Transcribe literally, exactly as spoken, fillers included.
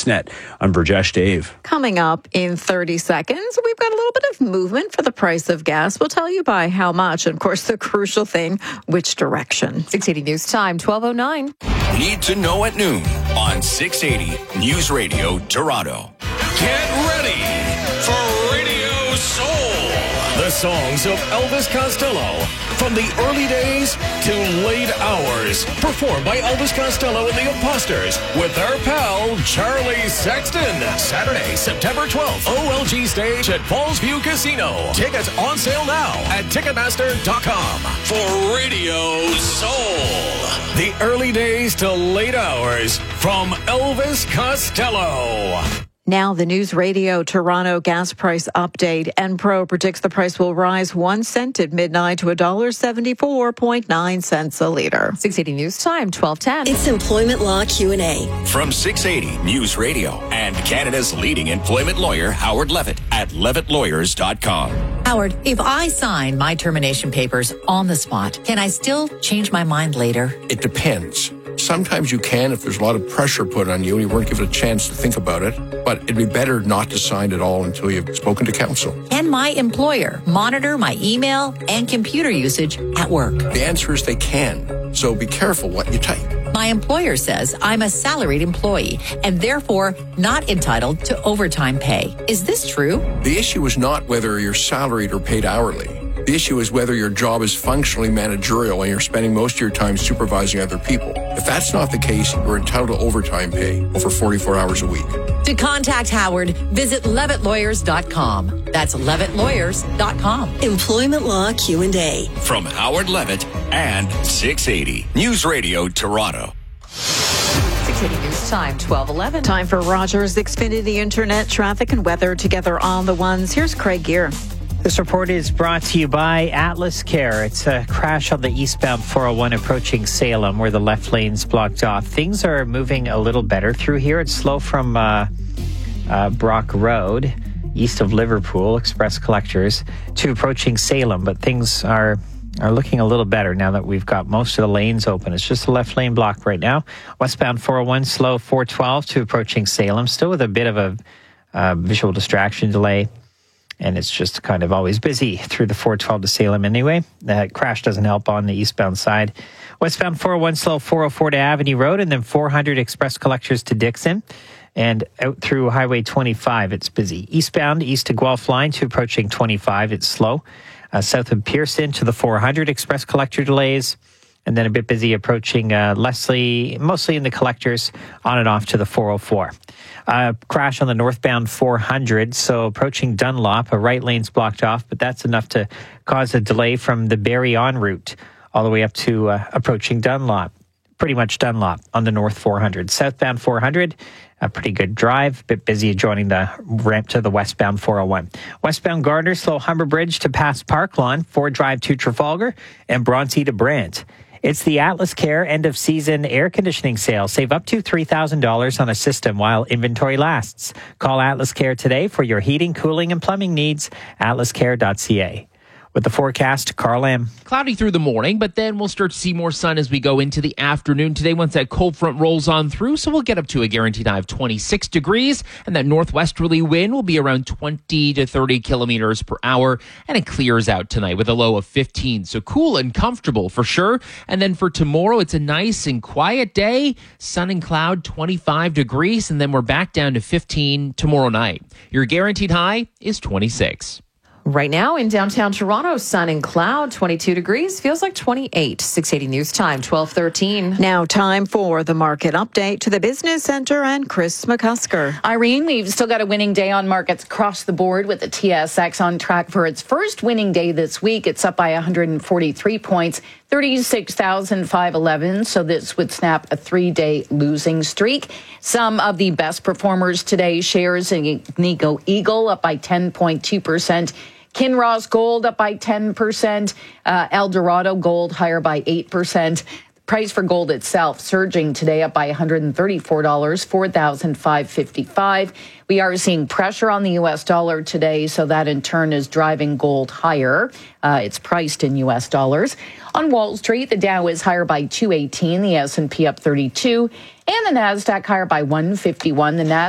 Sportsnet. I'm Burjesh Dave. Coming up in thirty seconds, we've got a little bit of movement for the price of gas. We'll tell you by how much. And, of course, the crucial thing, which direction. six eighty News Time, twelve oh nine. Need to know at noon on six eighty News Radio Toronto. Get ready for Radio Soul. The songs of Elvis Costello from the early days to late hours. Performed by Elvis Costello and the Imposters with their pal Charlie Sexton. Saturday, September twelfth, O L G stage at Falls View Casino. Tickets on sale now at Ticketmaster dot com. For Radio Soul. The early days to late hours from Elvis Costello. Now, the News Radio Toronto gas price update. Enpro predicts the price will rise one cent at midnight to one dollar seventy-four point nine cents a litre. six eighty News Time, twelve ten. It's Employment Law Q and A. From six eighty News Radio and Canada's leading employment lawyer, Howard Levitt, at levitt lawyers dot com. Howard, if I sign my termination papers on the spot, can I still change my mind later? It depends. Sometimes you can if there's a lot of pressure put on you and you weren't given a chance to think about it. But it'd be better not to sign at all until you've spoken to counsel. Can my employer monitor my email and computer usage at work? The answer is they can. So be careful what you type. My employer says I'm a salaried employee and therefore not entitled to overtime pay. Is this true? The issue is not whether you're salaried or paid hourly. The issue is whether your job is functionally managerial and you're spending most of your time supervising other people. If that's not the case, you're entitled to overtime pay over forty-four hours a week. To contact Howard, visit levitt lawyers dot com. That's levitt lawyers dot com. Employment Law Q and A. From Howard Levitt and six eighty News Radio Toronto. six eighty News Time, twelve eleven. Time for Rogers Xfinity Internet traffic and weather together on the ones. Here's Craig Gear. This report is brought to you by Atlas Care. It's a crash on the eastbound four oh one approaching Salem where the left lane's blocked off. Things are moving a little better through here. It's slow from uh, uh, Brock Road, east of Liverpool, Express Collectors, to approaching Salem. But things are are looking a little better now that we've got most of the lanes open. It's just the left lane block right now. Westbound four oh one, slow four twelve to approaching Salem, still with a bit of a uh, visual distraction delay. And it's just kind of always busy through the four twelve to Salem anyway. That crash doesn't help on the eastbound side. Westbound four oh one slow four oh four to Avenue Road and then four hundred Express Collectors to Dixon. And out through Highway twenty-five, it's busy. Eastbound, east to Guelph line to approaching twenty-five, it's slow. Uh, south of Pearson to the four hundred Express Collector delays. And then a bit busy approaching uh, Leslie, mostly in the collectors, on and off to the four oh four. Uh, crash on the northbound four hundred, so approaching Dunlop, a right lane's blocked off, but that's enough to cause a delay from the Barrie en route all the way up to uh, approaching Dunlop. Pretty much Dunlop on the north four hundred. Southbound four hundred, a pretty good drive, bit busy adjoining the ramp to the westbound four oh one. Westbound Gardner, slow Humber Bridge to past Park Lawn, Ford Drive to Trafalgar, and Bronte to Brant. It's the Atlas Care end-of-season air conditioning sale. Save up to three thousand dollars on a system while inventory lasts. Call Atlas Care today for your heating, cooling, and plumbing needs. atlas care dot c a. With the forecast, Carl Lamb. Cloudy through the morning, but then we'll start to see more sun as we go into the afternoon today once that cold front rolls on through. So we'll get up to a guaranteed high of twenty-six degrees, and that northwesterly wind will be around twenty to thirty kilometers per hour, and it clears out tonight with a low of fifteen. So cool and comfortable for sure. And then for tomorrow, it's a nice and quiet day. Sun and cloud, twenty-five degrees, and then we're back down to fifteen tomorrow night. Your guaranteed high is twenty-six. Right now in downtown Toronto, sun and cloud, twenty-two degrees, feels like twenty-eight. six eighty News Time, twelve thirteen. Now time for the market update to the Business Center and Chris McCusker. Irene, we've still got a winning day on markets across the board with the T S X on track for its first winning day this week. It's up by one hundred forty-three points, thirty-six thousand five hundred eleven. So this would snap a three-day losing streak. Some of the best performers today, shares in Agnico Eagle up by ten point two percent. Kinross Gold up by ten percent. Uh, Eldorado Gold higher by eight percent. Price for gold itself surging today up by one hundred thirty-four dollars, four thousand five hundred fifty-five dollars. We are seeing pressure on the U S dollar today, so that in turn is driving gold higher. Uh, it's priced in U S dollars. On Wall Street, the Dow is higher by two eighteen, the S and P up thirty-two, and the Nasdaq higher by one fifty-one. The Nasdaq